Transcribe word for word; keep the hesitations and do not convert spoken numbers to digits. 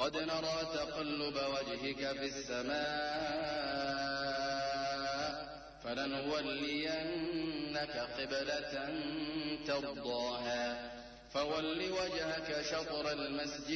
قد نرى تقلب وجهك في السماء فلنولينك قبلة ترضاها فول وجهك شطر المسجد